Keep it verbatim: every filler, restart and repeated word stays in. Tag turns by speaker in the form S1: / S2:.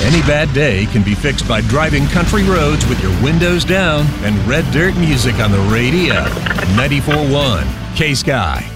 S1: Any bad day can be fixed by driving country roads with your windows down and red dirt music on the radio. ninety-four point one K-Sky.